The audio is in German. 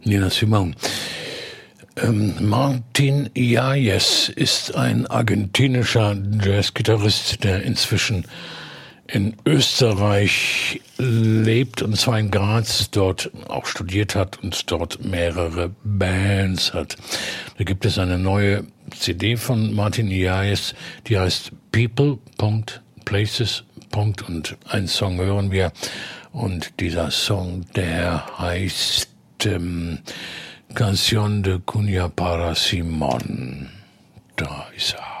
Nina Simone. Martin Yáñez ist ein argentinischer Jazzgitarrist, der inzwischen in Österreich lebt, und zwar in Graz, dort auch studiert hat und dort mehrere Bands hat. Da gibt es eine neue CD von Martin Yáñez, die heißt People. Places. Und einen Song hören wir, und dieser Song, der heißt Canción de Cuña para Simón. Da ist er.